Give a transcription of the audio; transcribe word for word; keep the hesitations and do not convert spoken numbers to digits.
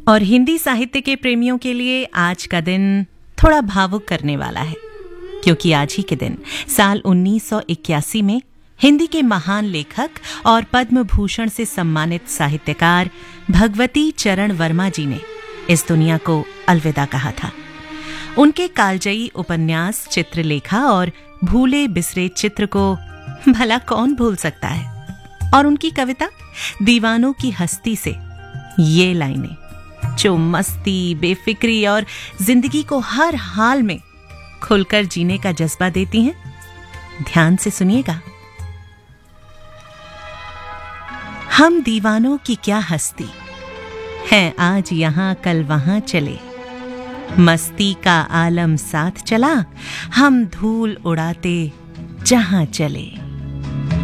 और हिंदी साहित्य के प्रेमियों के लिए आज का दिन थोड़ा भावुक करने वाला है, क्योंकि आज ही के दिन साल उन्नीस सौ इक्यासी में हिंदी के महान लेखक और पद्म भूषण से सम्मानित साहित्यकार भगवती चरण वर्मा जी ने इस दुनिया को अलविदा कहा था। उनके कालजयी उपन्यास चित्रलेखा और भूले बिसरे चित्र को भला कौन भूल सकता है, और उनकी कविता दीवानों की हस्ती से ये लाइनें जो मस्ती, बेफिक्री और जिंदगी को हर हाल में खुलकर जीने का जज्बा देती हैं, ध्यान से सुनिएगा। हम दीवानों की क्या हस्ती हैं, आज यहां कल वहां चले, मस्ती का आलम साथ चला, हम धूल उड़ाते जहां चले।